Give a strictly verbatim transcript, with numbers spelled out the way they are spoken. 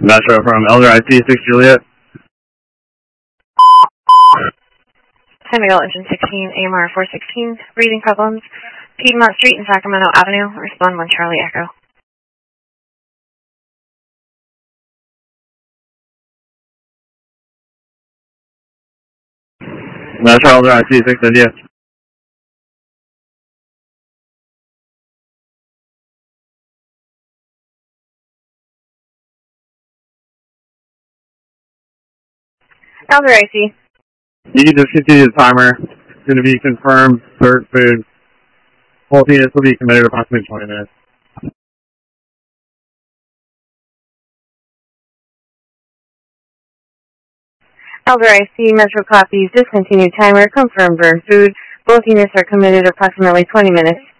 Metro from Elder I C six Juliet. San Miguel Engine sixteen, A M R four sixteen, breathing problems, Piedmont Street and Sacramento Avenue, respond one Charlie Echo. Metro Elder I C six India. Elder I C. You can discontinue the timer. It's going to be confirmed. Third food. Whole units will be committed approximately twenty minutes. Elder I C, Metro copies, discontinued timer, confirmed burn food. Both units are committed approximately twenty minutes.